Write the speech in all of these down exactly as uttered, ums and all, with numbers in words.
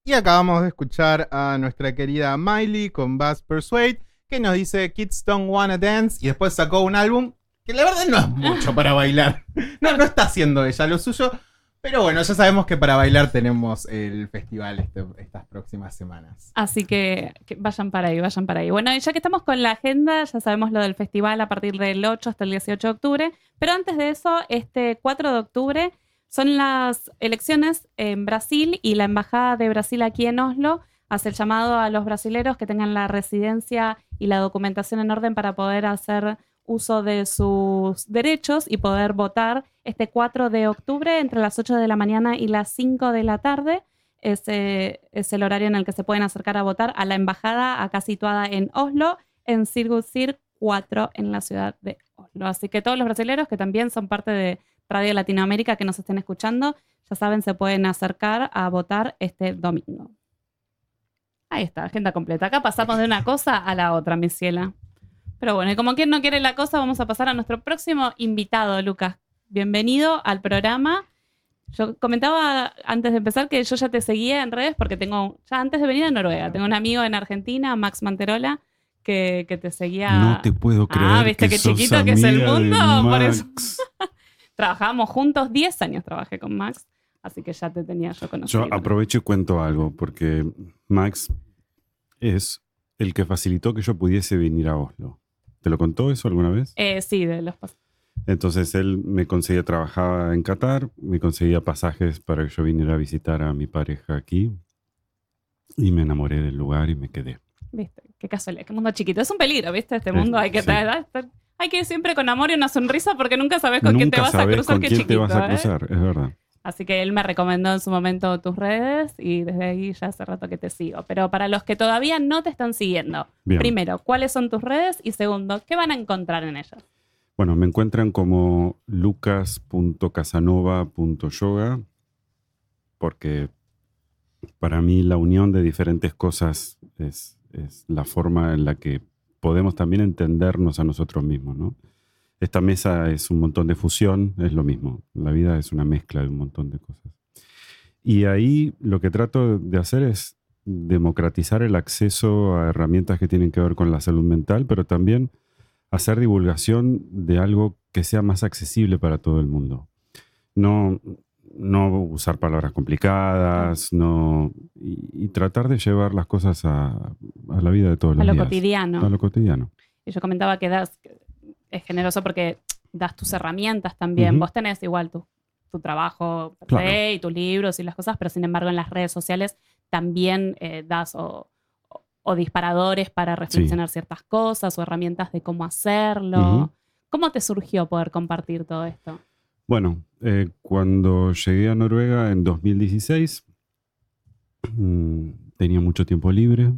Y acabamos de escuchar a nuestra querida Miley con Bass Persuade, que nos dice Kids Don't Wanna Dance, y después sacó un álbum que la verdad no es mucho para bailar. No, no está haciendo ella lo suyo, pero bueno, ya sabemos que para bailar tenemos el festival este, estas próximas semanas. Así que, que vayan para ahí, vayan para ahí. Bueno, ya que estamos con la agenda, ya sabemos lo del festival a partir del ocho hasta el dieciocho de octubre, pero antes de eso, este cuatro de octubre son las elecciones en Brasil y la Embajada de Brasil aquí en Oslo hace el llamado a los brasileros que tengan la residencia y la documentación en orden para poder hacer uso de sus derechos y poder votar este cuatro de octubre entre las ocho de la mañana y las cinco de la tarde. Ese es el horario en el que se pueden acercar a votar a la embajada acá situada en Oslo, en Circusir cuatro en la ciudad de Oslo. Así que todos los brasileros que también son parte de Radio Latinoamérica que nos estén escuchando, ya saben, se pueden acercar a votar este domingo. Ahí está, agenda completa. Acá pasamos de una cosa a la otra, mi ciela. Pero bueno, y como quien no quiere la cosa, vamos a pasar a nuestro próximo invitado, Lucas. Bienvenido al programa. Yo comentaba antes de empezar que yo ya te seguía en redes porque tengo, ya antes de venir a Noruega, tengo un amigo en Argentina, Max Manterola, que, que te seguía. No te puedo creer. Ah, ¿viste que qué sos chiquito que es el mundo? Por eso. Max. Trabajábamos juntos, diez años trabajé con Max, así que ya te tenía yo conocido. Yo aprovecho y cuento algo, porque Max es el que facilitó que yo pudiese venir a Oslo. ¿Te lo contó eso alguna vez? Eh, sí, de los pasos. Entonces él me conseguía, trabajaba en Qatar, me conseguía pasajes para que yo viniera a visitar a mi pareja aquí y me enamoré del lugar y me quedé. ¿Viste? Qué casualidad, qué mundo chiquito. Es un peligro, ¿viste? Este mundo hay que sí. traer, hay que ir siempre con amor y una sonrisa porque nunca sabes con nunca quién te vas a sabes cruzar, con qué quién chiquito. te vas a ¿eh? cruzar, es verdad. Así que él me recomendó en su momento tus redes y desde ahí ya hace rato que te sigo. Pero para los que todavía no te están siguiendo, Bien. Primero, ¿cuáles son tus redes? Y segundo, ¿qué van a encontrar en ellas? Bueno, me encuentran como lucas punto casanova punto yoga porque para mí la unión de diferentes cosas es, es la forma en la que podemos también entendernos a nosotros mismos, ¿no? Esta mesa es un montón de fusión, es lo mismo. La vida es una mezcla de un montón de cosas. Y ahí lo que trato de hacer es democratizar el acceso a herramientas que tienen que ver con la salud mental, pero también hacer divulgación de algo que sea más accesible para todo el mundo. No, no usar palabras complicadas, no, y, y tratar de llevar las cosas a, a la vida de todos los A lo días. cotidiano. A lo cotidiano. Y yo comentaba que das, es generoso porque das tus herramientas también. Uh-huh. Vos tenés igual tu, tu trabajo per Claro. se y tus libros y las cosas, pero sin embargo en las redes sociales también eh, das o, o, o disparadores para reflexionar sí. ciertas cosas o herramientas de cómo hacerlo. Uh-huh. ¿Cómo te surgió poder compartir todo esto? Bueno, eh, cuando llegué a Noruega en dos mil dieciséis, mmm, tenía mucho tiempo libre.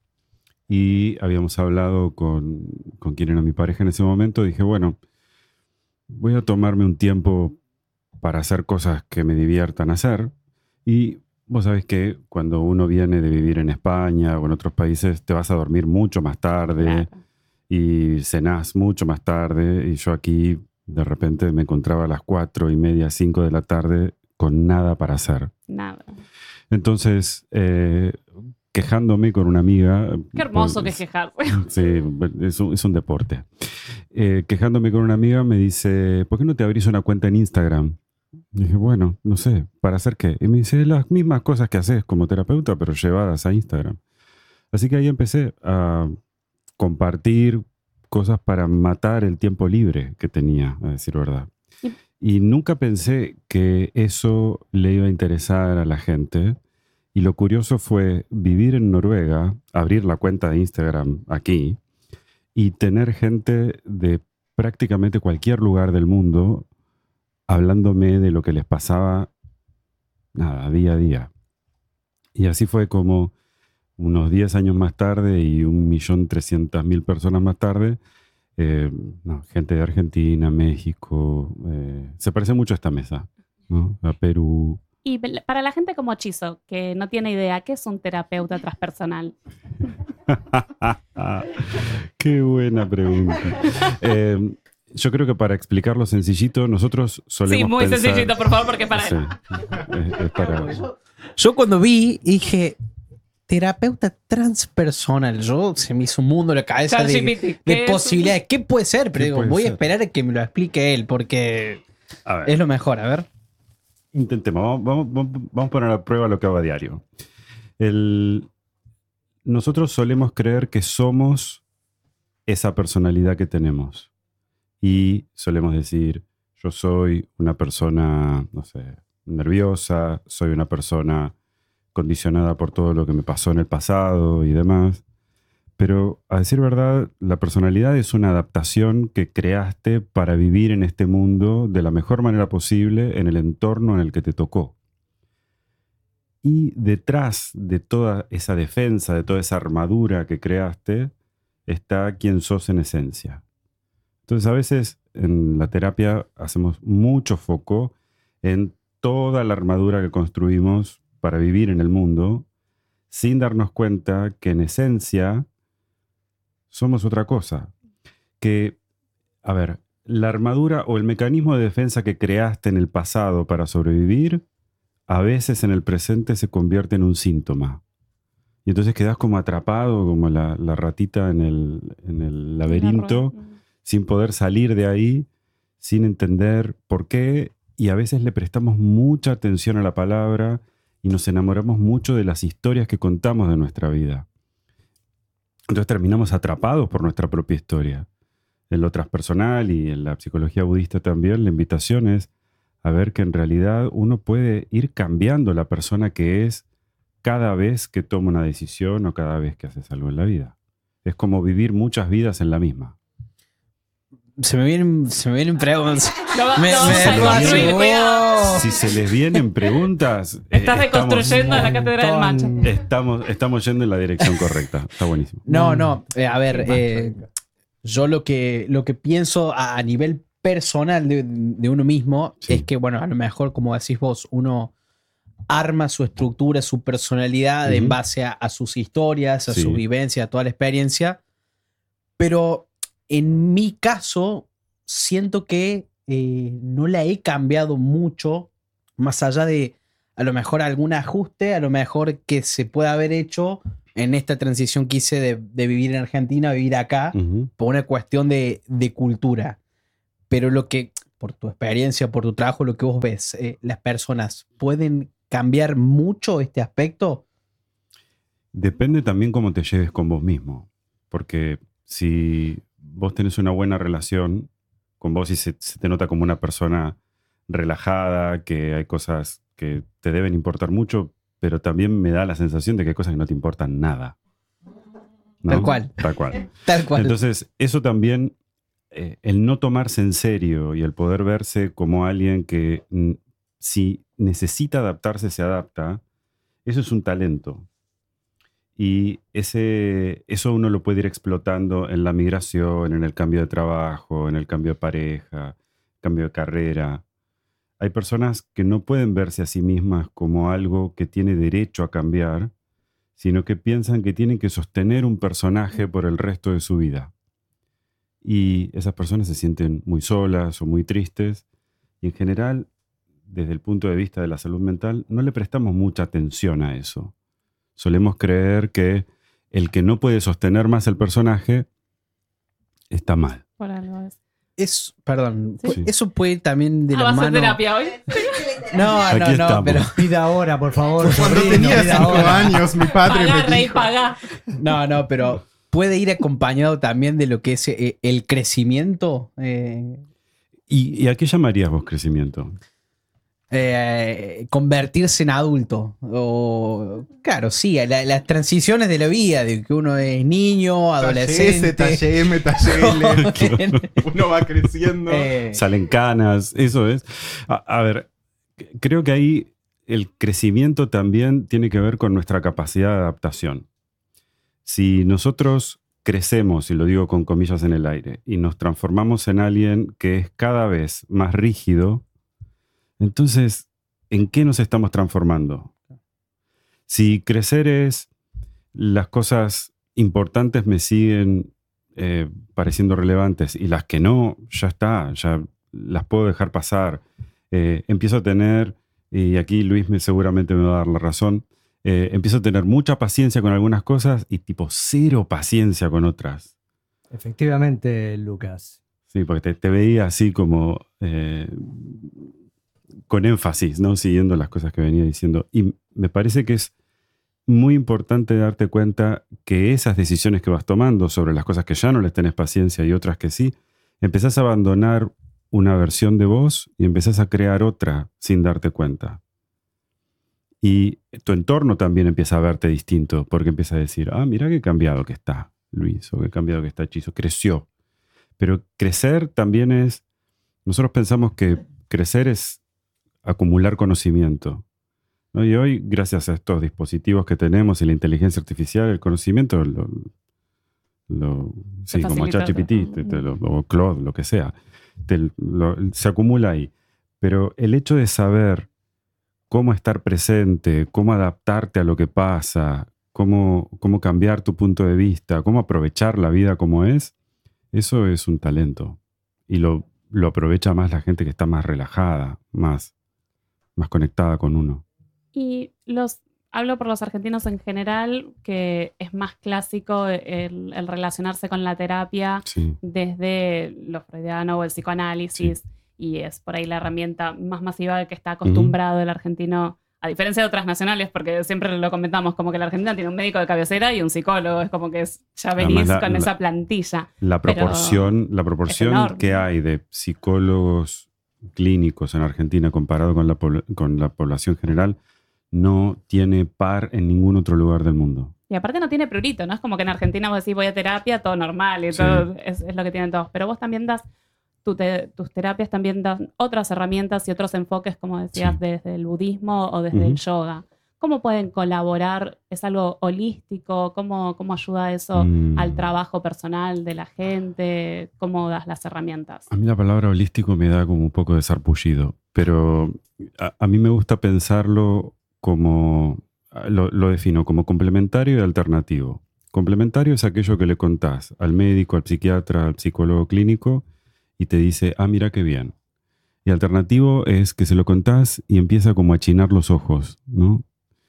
Y habíamos hablado con, con quien era mi pareja en ese momento. Dije, bueno, voy a tomarme un tiempo para hacer cosas que me diviertan hacer. Y vos sabés que cuando uno viene de vivir en España o en otros países, te vas a dormir mucho más tarde. Claro. Y cenás mucho más tarde. Y yo aquí, de repente, me encontraba a las cuatro y media, cinco de la tarde con nada para hacer. Nada. Entonces... Eh, quejándome con una amiga. Qué hermoso pues, que quejarse. Sí, es un, es un deporte. Eh, quejándome con una amiga me dice, ¿por qué no te abrís una cuenta en Instagram? Y dije, bueno, no sé, ¿para hacer qué? Y me dice, las mismas cosas que haces como terapeuta, pero llevadas a Instagram. Así que ahí empecé a compartir cosas para matar el tiempo libre que tenía, a decir verdad. ¿Sí? Y nunca pensé que eso le iba a interesar a la gente. Y lo curioso fue vivir en Noruega, abrir la cuenta de Instagram aquí y tener gente de prácticamente cualquier lugar del mundo hablándome de lo que les pasaba, nada, día a día. Y así fue como unos diez años más tarde y un millón trescientas mil personas más tarde, eh, no, gente de Argentina, México, eh, se parece mucho a esta mesa, ¿no? A Perú. Y para la gente como Chizo, que no tiene idea, ¿qué es un terapeuta transpersonal? Qué buena pregunta. Eh, yo creo que para explicarlo sencillito, nosotros solemos Sí, muy pensar... sencillito, por favor, porque para sí, él. Es, es para... Yo cuando vi, dije, terapeuta transpersonal. Yo se me hizo un mundo en la cabeza de, de posibilidades. ¿Qué puede ser? Pero digo, voy ser? a esperar a que me lo explique él, porque es lo mejor. A ver. Intentemos. Vamos, vamos, vamos a poner a prueba lo que hago a diario. El, nosotros solemos creer que somos esa personalidad que tenemos. Y solemos decir, yo soy una persona, no sé, nerviosa, soy una persona condicionada por todo lo que me pasó en el pasado y demás. Pero, a decir verdad, la personalidad es una adaptación que creaste para vivir en este mundo de la mejor manera posible en el entorno en el que te tocó. Y detrás de toda esa defensa, de toda esa armadura que creaste, está quien sos en esencia. Entonces, a veces en la terapia hacemos mucho foco en toda la armadura que construimos para vivir en el mundo, sin darnos cuenta que en esencia somos otra cosa. Que, a ver, la armadura o el mecanismo de defensa que creaste en el pasado para sobrevivir, a veces en el presente se convierte en un síntoma. Y entonces quedás como atrapado, como la, la ratita en el, en el laberinto, sin poder salir de ahí, sin entender por qué. Y a veces le prestamos mucha atención a la palabra y nos enamoramos mucho de las historias que contamos de nuestra vida. Entonces terminamos atrapados por nuestra propia historia. En lo transpersonal y en la psicología budista también, la invitación es a ver que en realidad uno puede ir cambiando la persona que es cada vez que toma una decisión o cada vez que haces algo en la vida. Es como vivir muchas vidas en la misma. Se me vienen, se me vienen preguntas. No, me, no, me, me, me, si se les vienen preguntas... Estás eh, reconstruyendo la cátedra del macho. Estamos, estamos yendo en la dirección correcta. Está buenísimo. No, no. Eh, a ver, eh, yo lo que, lo que pienso a, a nivel personal de, de uno mismo sí. es que, bueno, a lo mejor, como decís vos, uno arma su estructura, su personalidad uh-huh. en base a, a sus historias, a sí. su vivencia, a toda la experiencia. Pero... en mi caso, siento que eh, no la he cambiado mucho, más allá de a lo mejor algún ajuste, a lo mejor que se pueda haber hecho en esta transición que hice de, de vivir en Argentina a vivir acá, uh-huh. por una cuestión de, de cultura. Pero lo que, por tu experiencia, por tu trabajo, lo que vos ves, eh, las personas pueden cambiar mucho este aspecto. Depende también cómo te lleves con vos mismo, porque si vos tenés una buena relación con vos y se, se te nota como una persona relajada, que hay cosas que te deben importar mucho, pero también me da la sensación de que hay cosas que no te importan nada. ¿No? Tal cual. Tal cual. Tal cual. Entonces, eso también, eh, el no tomarse en serio y el poder verse como alguien que n- si necesita adaptarse, se adapta, eso es un talento. Y ese, eso uno lo puede ir explotando en la migración, en el cambio de trabajo, en el cambio de pareja, cambio de carrera. Hay personas que no pueden verse a sí mismas como algo que tiene derecho a cambiar, sino que piensan que tienen que sostener un personaje por el resto de su vida. Y esas personas se sienten muy solas o muy tristes. Y en general, desde el punto de vista de la salud mental, no le prestamos mucha atención a eso. Solemos creer que el que no puede sostener más el personaje está mal. Por algo es. Es, perdón, Sí. eso puede ir también de Ah, la ¿vas a mano. terapia hoy? No, Aquí no, no, estamos. pero Pida ahora, por favor. Cuando sobrino, tenía pida cinco ahora. años, mi padre Pagá, me rey, dijo... pagá. no, no, pero puede ir acompañado también de lo que es eh, el crecimiento. Eh, ¿Y, ¿Y a qué llamarías vos crecimiento? eh, convertirse en adulto. O, claro, sí, la- las transiciones de la vida, de que uno es niño, adolescente. Talle S, talle M, talle L. Uno va creciendo. Eh, Salen canas, eso es. A, a ver, c- creo que ahí el crecimiento también tiene que ver con nuestra capacidad de adaptación. Si nosotros crecemos, y lo digo con comillas en el aire, y nos transformamos en alguien que es cada vez más rígido, entonces, ¿en qué nos estamos transformando? Si crecer es las cosas importantes me siguen eh, pareciendo relevantes y las que no, ya está, ya las puedo dejar pasar. Eh, empiezo a tener y aquí Luis me, seguramente me va a dar la razón, eh, empiezo a tener mucha paciencia con algunas cosas y tipo cero paciencia con otras. Efectivamente, Lucas. Sí, porque te, te veía así como eh, con énfasis, ¿no? Siguiendo las cosas que venía diciendo. Y me parece que es muy importante darte cuenta que esas decisiones que vas tomando sobre las cosas que ya no les tenés paciencia y otras que sí, empezás a abandonar una versión de vos y empezás a crear otra sin darte cuenta. Y tu entorno también empieza a verte distinto, porque empieza a decir, ah, mira qué cambiado que está Luis, o qué cambiado que está Chizo, creció. Pero crecer también es, nosotros pensamos que crecer es acumular conocimiento, ¿no? Y hoy, gracias a estos dispositivos que tenemos y la inteligencia artificial, el conocimiento, lo, lo, sí, como ChatGPT o Claude, lo que sea, te, lo, se acumula ahí. Pero el hecho de saber cómo estar presente, cómo adaptarte a lo que pasa, cómo, cómo cambiar tu punto de vista, cómo aprovechar la vida como es, eso es un talento. Y lo, lo aprovecha más la gente que está más relajada, más, más conectada con uno. Y los, hablo por los argentinos en general, que es más clásico el, el relacionarse con la terapia, sí, desde lo freudiano o el psicoanálisis, sí, y es por ahí la herramienta más masiva que está acostumbrado uh-huh. el argentino, a diferencia de otras nacionales, porque siempre lo comentamos, como que la Argentina tiene un médico de cabecera y un psicólogo, es como que es, ya venís la, con la, esa plantilla. La proporción, la proporción que hay de psicólogos clínicos en Argentina comparado con la, con la población general no tiene par en ningún otro lugar del mundo. Y aparte no tiene prurito, ¿no? Es como que en Argentina vos decís voy a terapia, todo normal y sí, todo es, es lo que tienen todos. Pero vos también das, tu te, tus terapias también dan otras herramientas y otros enfoques, como decías, sí, desde el budismo o desde uh-huh. el yoga. ¿Cómo pueden colaborar? ¿Es algo holístico? ¿Cómo, cómo ayuda eso mm. al trabajo personal de la gente? ¿Cómo das las herramientas? A mí la palabra holístico me da como un poco de sarpullido, pero a, a mí me gusta pensarlo como, lo, lo defino como complementario y alternativo. Complementario es aquello que le contás al médico, al psiquiatra, al psicólogo clínico y te dice, ah, mira qué bien. Y alternativo es que se lo contás y empieza como a achinar los ojos, ¿no?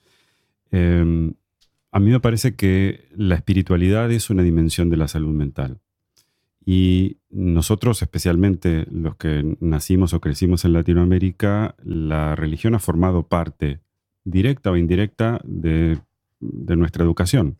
Eh, a mí me parece que la espiritualidad es una dimensión de la salud mental. Y nosotros, especialmente los que nacimos o crecimos en Latinoamérica, la religión ha formado parte directa o indirecta de, de nuestra educación.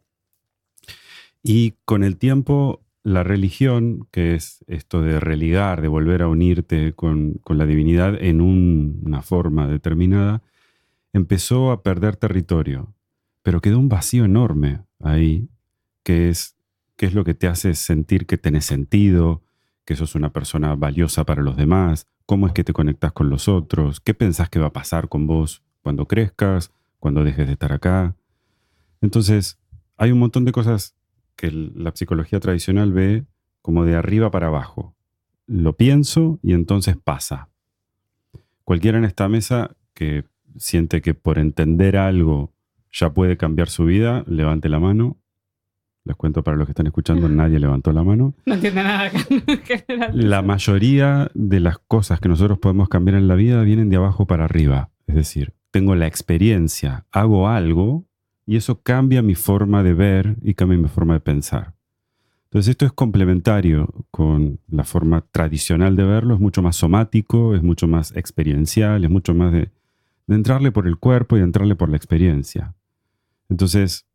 Y con el tiempo, la religión, que es esto de religar, de volver a unirte con, con la divinidad en un, una forma determinada, empezó a perder territorio. Pero quedó un vacío enorme ahí, que es, que es lo que te hace sentir que tenés sentido, que sos una persona valiosa para los demás, cómo es que te conectás con los otros, qué pensás que va a pasar con vos cuando crezcas, cuando dejes de estar acá. Entonces, hay un montón de cosas que la psicología tradicional ve como de arriba para abajo. Lo pienso y entonces pasa. Cualquiera en esta mesa que siente que por entender algo ya puede cambiar su vida, levante la mano. Les cuento para los que están escuchando, nadie levantó la mano. No entiende nada. La mayoría de las cosas que nosotros podemos cambiar en la vida vienen de abajo para arriba. Es decir, tengo la experiencia, hago algo y eso cambia mi forma de ver y cambia mi forma de pensar. Entonces esto es complementario con la forma tradicional de verlo, es mucho más somático, es mucho más experiencial, es mucho más de, de entrarle por el cuerpo y entrarle por la experiencia. Entonces,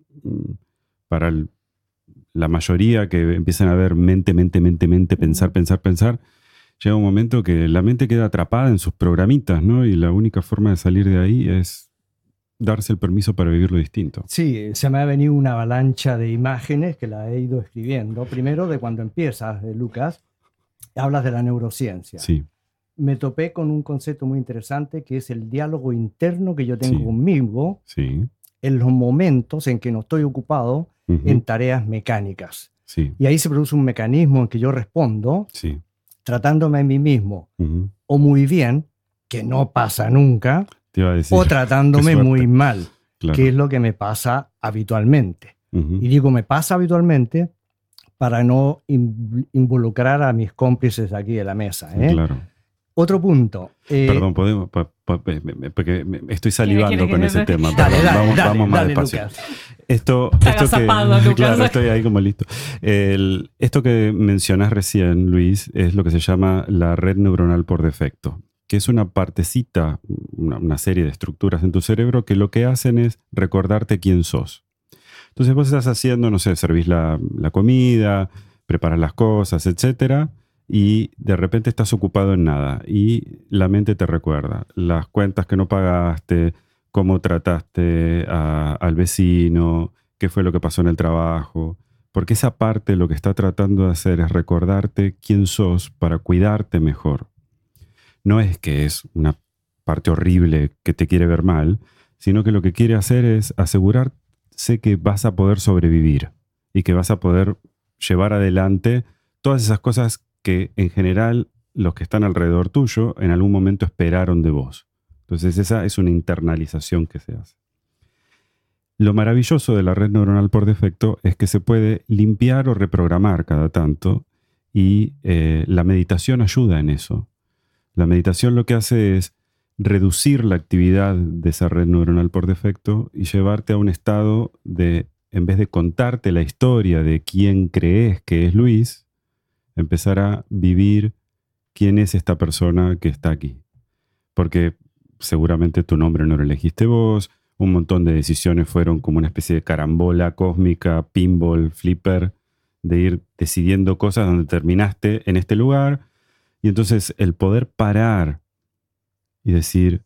para el, la mayoría que empiezan a ver mente, mente, mente, mente, pensar, pensar, pensar, llega un momento que la mente queda atrapada en sus programitas, ¿no? Y la única forma de salir de ahí es darse el permiso para vivir lo distinto. Sí, se me ha venido una avalancha de imágenes que la he ido escribiendo. Primero, de cuando empiezas, Lucas, hablas de la neurociencia. Sí. Me topé con un concepto muy interesante que es el diálogo interno que yo tengo sí. conmigo sí. en los momentos en que no estoy ocupado uh-huh. en tareas mecánicas. Sí. Y ahí se produce un mecanismo en que yo respondo sí. tratándome a mí mismo uh-huh. o muy bien, que no pasa nunca, Te iba a decir, o tratándome muy mal, claro. que es lo que me pasa habitualmente. Uh-huh. Y digo, me pasa habitualmente para no in- involucrar a mis cómplices aquí de la mesa. ¿eh? Claro. Otro punto. eh, Perdón, podemos, pa- pa- pe- me- porque me- estoy salivando quiere, con quiere, ese quiere. tema. Dale, Perdón, dale, vamos, dale, vamos más dale, despacio. Lucas. Esto, Está esto que, agazapado, Lucas. claro, estoy ahí como listo. El- esto que mencionás recién, Luis, es lo que se llama la red neuronal por defecto, que es una partecita, una, una serie de estructuras en tu cerebro que lo que hacen es recordarte quién sos. Entonces vos estás haciendo, no sé, servís la, la comida, preparas las cosas, etcétera, y de repente estás ocupado en nada y la mente te recuerda las cuentas que no pagaste, cómo trataste a- al vecino, qué fue lo que pasó en el trabajo, porque esa parte lo que está tratando de hacer es recordarte quién sos para cuidarte mejor. No es que es una parte horrible que te quiere ver mal, sino que lo que quiere hacer es asegurarse que vas a poder sobrevivir y que vas a poder llevar adelante todas esas cosas que en general los que están alrededor tuyo en algún momento esperaron de vos. Entonces esa es una internalización que se hace. Lo maravilloso de la red neuronal por defecto es que se puede limpiar o reprogramar cada tanto y eh, la meditación ayuda en eso. La meditación lo que hace es reducir la actividad de esa red neuronal por defecto y llevarte a un estado de, en vez de contarte la historia de quién crees que es Luis, empezar a vivir quién es esta persona que está aquí. Porque seguramente tu nombre no lo elegiste vos, un montón de decisiones fueron como una especie de carambola cósmica, pinball, flipper, de ir decidiendo cosas donde terminaste en este lugar. Y entonces el poder parar y decir,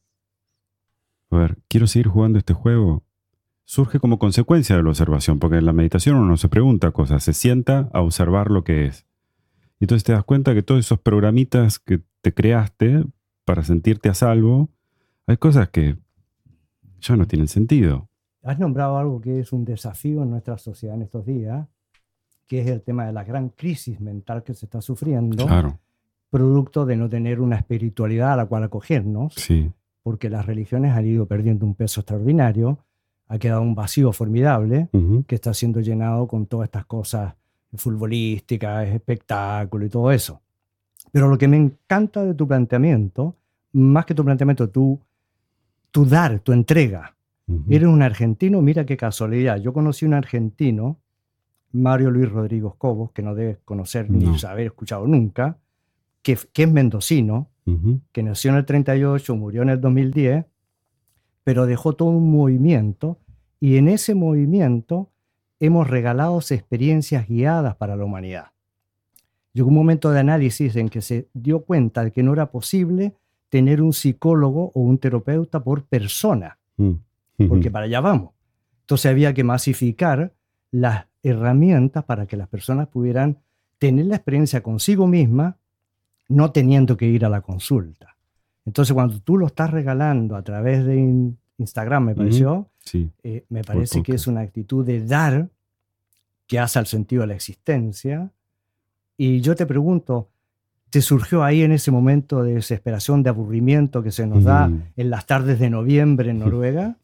a ver, ¿quiero seguir jugando este juego? Surge como consecuencia de la observación, porque en la meditación uno no se pregunta cosas, se sienta a observar lo que es. Y entonces te das cuenta que todos esos programitas que te creaste para sentirte a salvo, hay cosas que ya no tienen sentido. Has nombrado algo que es un desafío en nuestra sociedad en estos días, que es el tema de la gran crisis mental que se está sufriendo, Claro, producto de no tener una espiritualidad a la cual acogernos, sí. porque las religiones han ido perdiendo un peso extraordinario, ha quedado un vacío formidable Ujú. que está siendo llenado con todas estas cosas futbolísticas, espectáculo y todo eso. Pero lo que me encanta de tu planteamiento, más que tu planteamiento, tu, tu dar, tu entrega. Ujú. Eres un argentino, mira qué casualidad. Yo conocí un argentino, Mario Luis Rodríguez Cobos, que no debes conocer No. ni haber escuchado nunca, que, que es mendocino, Ujú. que nació en el treinta y ocho, murió en el dos mil diez, pero dejó todo un movimiento, y en ese movimiento hemos regalado experiencias guiadas para la humanidad. Llegó un momento de análisis en que se dio cuenta de que no era posible tener un psicólogo o un terapeuta por persona, Ujú. porque para allá vamos. Entonces había que masificar las herramientas para que las personas pudieran tener la experiencia consigo misma, no teniendo que ir a la consulta. Entonces cuando tú lo estás regalando a través de in- Instagram, me pareció, Sí. eh, me parece que podcast. es una actitud de dar que hace al sentido de la existencia. Y yo te pregunto, ¿te surgió ahí en ese momento de desesperación, de aburrimiento que se nos da Mm. en las tardes de noviembre en Noruega?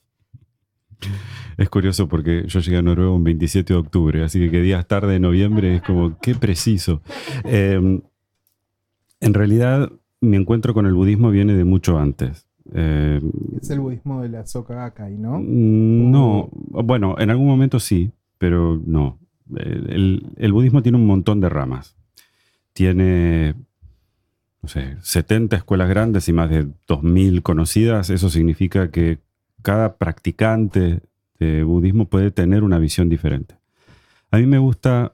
Es curioso porque yo llegué a Noruega un veintisiete de octubre, así que que días tarde de noviembre es como, qué preciso. Eh, en realidad, mi encuentro con el budismo viene de mucho antes. Eh, Es el budismo de la Soka Gakkai, ¿no? no, bueno, en algún momento sí, pero no. El, el budismo tiene un montón de ramas. Tiene, no sé, setenta escuelas grandes y más de dos mil conocidas. Eso significa que cada practicante de budismo puede tener una visión diferente. A mí me gusta,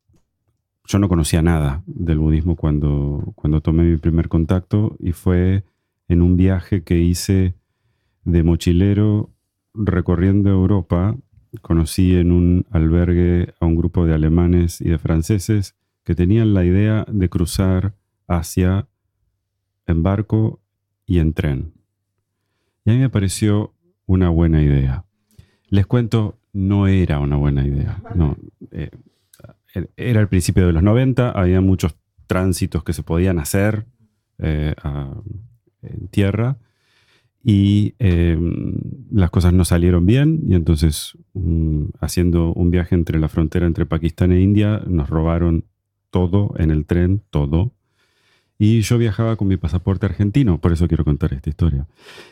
yo no conocía nada del budismo cuando, cuando tomé mi primer contacto, y fue en un viaje que hice de mochilero recorriendo Europa. Conocí en un albergue a un grupo de alemanes y de franceses que tenían la idea de cruzar Asia en barco y en tren. Y a mí me pareció una buena idea. Les cuento, no era una buena idea. No, eh, era el principio de los noventa, había muchos tránsitos que se podían hacer eh, a, en tierra, y eh, las cosas no salieron bien, y entonces um, haciendo un viaje entre la frontera entre Pakistán e India nos robaron todo en el tren, todo, Y yo viajaba con mi pasaporte argentino, por eso quiero contar esta historia.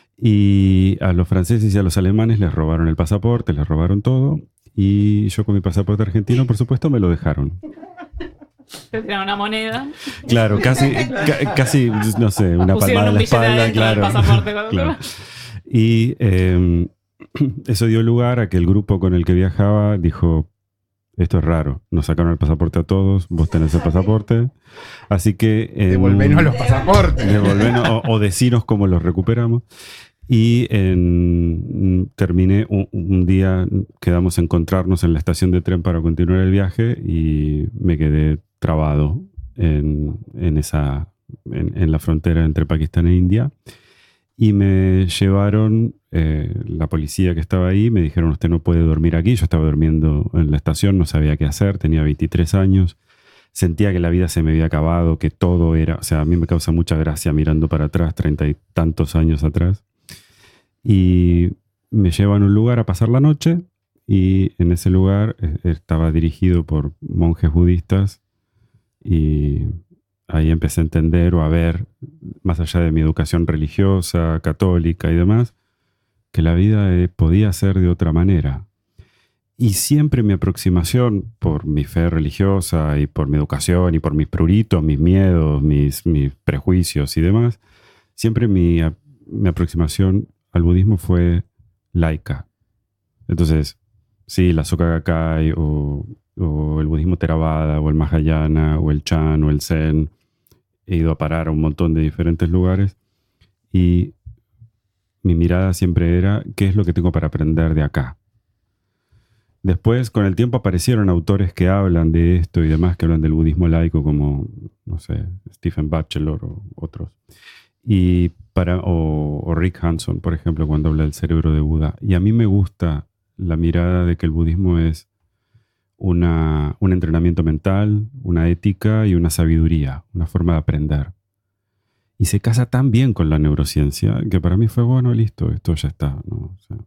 Y a los franceses y a los alemanes les robaron el pasaporte, les robaron todo. Y yo con mi pasaporte argentino, por supuesto, me lo dejaron. Te tiraron una moneda. Claro, casi, ca- casi, no sé, una palmada en la espalda, claro. claro. Y eh, eso dio lugar a que el grupo con el que viajaba dijo, esto es raro, nos sacaron el pasaporte a todos, vos tenés el pasaporte, así que... Eh, Devolvenos los pasaportes. Devolvenos, o, o decinos cómo los recuperamos. Y en, terminé un, un día, quedamos a encontrarnos en la estación de tren para continuar el viaje y me quedé trabado en, en, esa, en, en la frontera entre Pakistán e India. Y me llevaron, eh, la policía que estaba ahí, me dijeron, usted no puede dormir aquí. Yo estaba durmiendo en la estación, no sabía qué hacer, tenía veintitrés años. Sentía que la vida se me había acabado, que todo era... O sea, a mí me causa mucha gracia mirando para atrás, treinta y tantos años atrás. Y me llevan a un lugar a pasar la noche y en ese lugar estaba dirigido por monjes budistas y ahí empecé a entender o a ver, más allá de mi educación religiosa, católica y demás, que la vida eh, podía ser de otra manera. Y siempre mi aproximación por mi fe religiosa y por mi educación y por mis pruritos, mis miedos, mis, mis prejuicios y demás, siempre mi, mi aproximación al budismo fue laica. Entonces, sí, la Soka Gakkai o, o el budismo Theravada o el Mahayana o el Chan o el Zen, he ido a parar a un montón de diferentes lugares y mi mirada siempre era ¿qué es lo que tengo para aprender de acá? Después, con el tiempo aparecieron autores que hablan de esto y demás, que hablan del budismo laico como, no sé, Stephen Batchelor o otros. Y para, o, o Rick Hanson, por ejemplo, cuando habla del cerebro de Buda. Y a mí me gusta la mirada de que el budismo es una, un entrenamiento mental, una ética y una sabiduría, una forma de aprender. Y se casa tan bien con la neurociencia que para mí fue, bueno, listo, esto ya está, ¿no? O sea,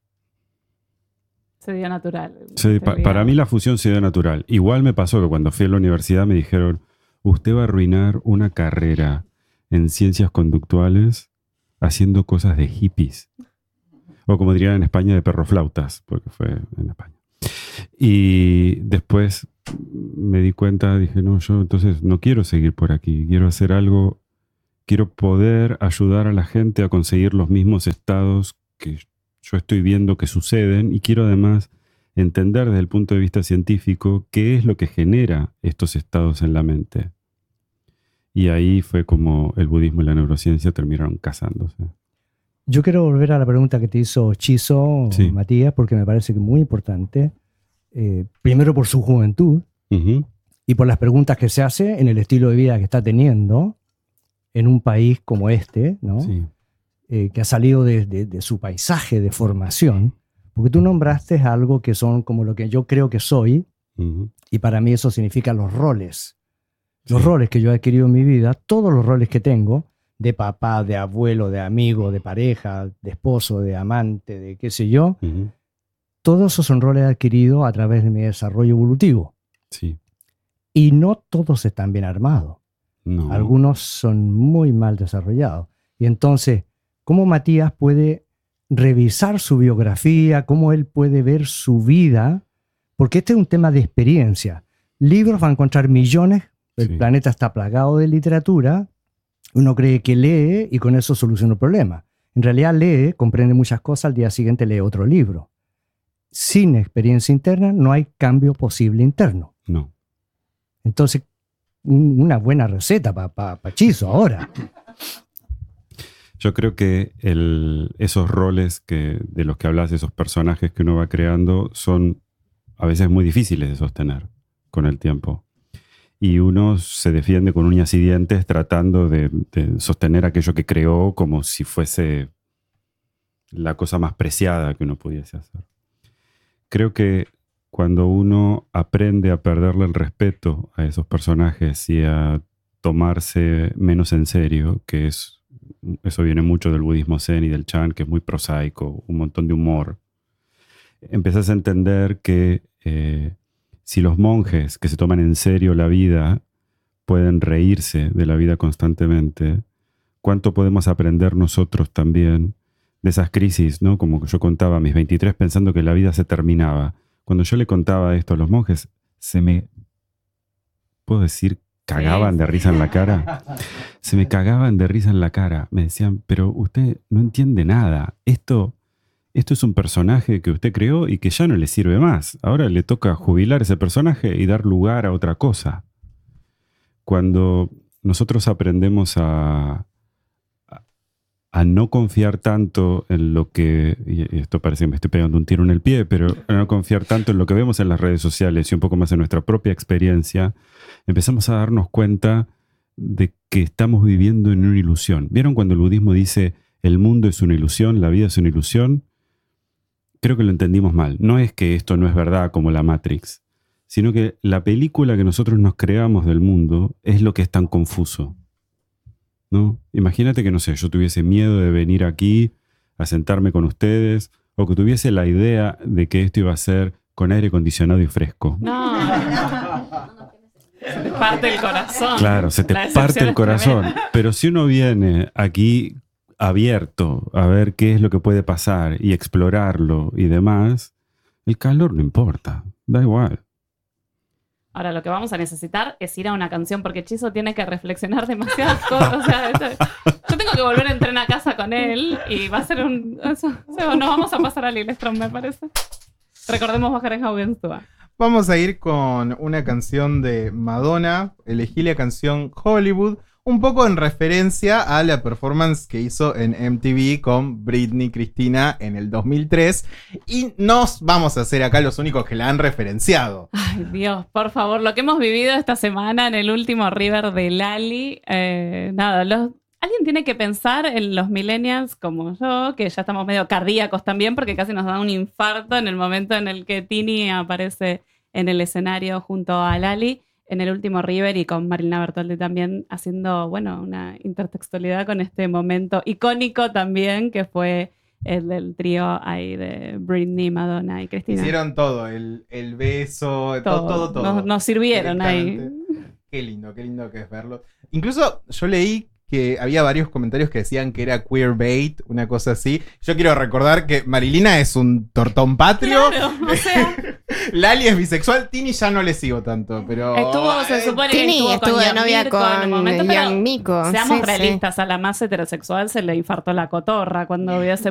se dio natural. se, pa, para mí la fusión se dio natural. Igual me pasó que cuando fui a la universidad me dijeron, usted va a arruinar una carrera en ciencias conductuales haciendo cosas de hippies. O como dirían en España, de perroflautas, porque fue en España. Y después me di cuenta, dije, no, yo entonces no quiero seguir por aquí. Quiero hacer algo, quiero poder ayudar a la gente a conseguir los mismos estados que yo estoy viendo que suceden y quiero además entender desde el punto de vista científico qué es lo que genera estos estados en la mente. Y ahí fue como el budismo y la neurociencia terminaron casándose. Yo quiero volver a la pregunta que te hizo Chizo, sí. Matías, porque me parece que es muy importante. Eh, primero por su juventud uh-huh. y por las preguntas que se hace en el estilo de vida que está teniendo en un país como este, ¿no? Sí. Eh, que ha salido de, de, de su paisaje de formación. Porque tú nombraste algo que son como lo que yo creo que soy uh-huh. y para mí eso significa los roles. Los sí. roles que yo he adquirido en mi vida, todos los roles que tengo, de papá, de abuelo, de amigo, de pareja, de esposo, de amante, de qué sé yo, uh-huh. todos esos son roles adquiridos a través de mi desarrollo evolutivo. Sí. Y no todos están bien armados. No. Algunos son muy mal desarrollados. Y entonces, ¿cómo Matías puede revisar su biografía? ¿Cómo él puede ver su vida? Porque este es un tema de experiencia. Libros va a encontrar millones. El sí. planeta está plagado de literatura. Uno cree que lee y con eso soluciona el problema. En realidad lee, comprende muchas cosas, al día siguiente lee otro libro. Sin experiencia interna no hay cambio posible interno. No. Entonces, un, una buena receta para pa, pa Chizo ahora. Yo creo que el, esos roles que, de los que hablas, esos personajes que uno va creando, son a veces muy difíciles de sostener con el tiempo. Y uno se defiende con uñas y dientes tratando de, de sostener aquello que creó como si fuese la cosa más preciada que uno pudiese hacer. Creo que cuando uno aprende a perderle el respeto a esos personajes y a tomarse menos en serio, que es, eso viene mucho del budismo zen y del chan, que es muy prosaico, un montón de humor, empezás a entender que... Eh, si los monjes que se toman en serio la vida pueden reírse de la vida constantemente, cuánto podemos aprender nosotros también de esas crisis, ¿no? Como yo contaba a mis veintitrés pensando que la vida se terminaba. Cuando yo le contaba esto a los monjes, se me, ¿puedo decir? Cagaban de risa en la cara. Se me cagaban de risa en la cara. Me decían, pero usted no entiende nada. Esto, esto es un personaje que usted creó y que ya no le sirve más. Ahora le toca jubilar ese personaje y dar lugar a otra cosa. Cuando nosotros aprendemos a, a, a no confiar tanto en lo que, y esto parece que me estoy pegando un tiro en el pie, pero a no confiar tanto en lo que vemos en las redes sociales y un poco más en nuestra propia experiencia, empezamos a darnos cuenta de que estamos viviendo en una ilusión. ¿Vieron cuando el budismo dice el mundo es una ilusión, la vida es una ilusión? Creo que lo entendimos mal. No es que esto no es verdad como la Matrix, sino que la película que nosotros nos creamos del mundo es lo que es tan confuso, ¿no? Imagínate que, no sé, yo tuviese miedo de venir aquí a sentarme con ustedes, o que tuviese la idea de que esto iba a ser con aire acondicionado y fresco. No. Se te parte el corazón. Claro, se te parte el corazón. Pero si uno viene aquí abierto a ver qué es lo que puede pasar y explorarlo y demás, el calor no importa, da igual. Ahora lo que vamos a necesitar es ir a una canción porque Chizo tiene que reflexionar demasiadas cosas. O sea, esto, yo tengo que volver en tren a casa con él y va a ser un... Eso, o sea, nos vamos a pasar a Lillestrøm, me parece. Recordemos bajar en Haugenstua. Vamos a ir con una canción de Madonna. Elegí la canción Hollywood, un poco en referencia a la performance que hizo en M T V con Britney Cristina en el dos mil tres. Y nos vamos a hacer acá los únicos que la han referenciado. Ay, Dios, por favor, lo que hemos vivido esta semana en el último River de Lali. Eh, nada, los... Alguien tiene que pensar en los millennials como yo, que ya estamos medio cardíacos también, porque casi nos da un infarto en el momento en el que Tini aparece en el escenario junto a Lali en el último River y con Marina Bertoldi también haciendo, bueno, una intertextualidad con este momento icónico también, que fue el del trío ahí de Britney, Madonna y Cristina. Hicieron todo, el, el beso, todo, todo. todo. Nos, nos sirvieron ahí. Qué lindo, qué lindo que es verlo. Incluso yo leí que había varios comentarios que decían que era queerbait, una cosa así. Yo quiero recordar que Marilina es un tortón patrio. Claro, o sea. Lali es bisexual. Tini ya no le sigo tanto, pero... Estuvo, se supone Tini que estuvo, estuvo con de novia Mirko con en un momento, Young Miko. Seamos Sí, realistas, sí. A la más heterosexual se le infartó la cotorra cuando vio ese